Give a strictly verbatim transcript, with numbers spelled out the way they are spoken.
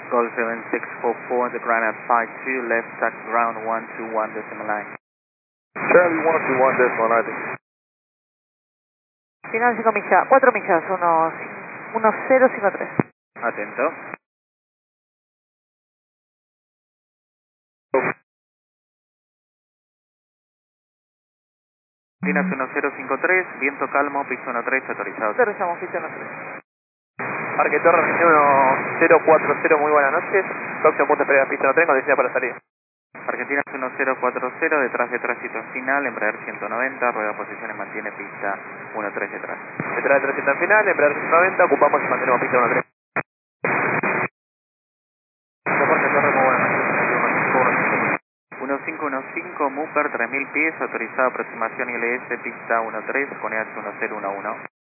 Golf seven six four four, the ground at five two, left tack ground one two one decimal line. Charlie one two one decimal line. Final cinco millas, cuatro millas, uno cero cinco tres. Atento. Dinas uno cero cinco tres, viento calmo, piso uno tres, autorizado. Aterrizamos, piso uno tres. Parque Torre uno cero cuatro cero, muy buenas noches. Próximo punto de espera, pista uno tres, con decida para salir. Argentina uno cero cuatro cero, detrás de tránsito final, Embraer ciento noventa, rueda posiciones, mantiene pista uno tres detrás. Detrás de tránsito final, Embraer ciento noventa, ocupamos y mantenemos pista uno tres. Parque Torre, muy buenas noches. uno cinco uno cinco, Mooper tres mil pies, autorizado aproximación I L S, pista uno tres, con E H uno cero uno uno.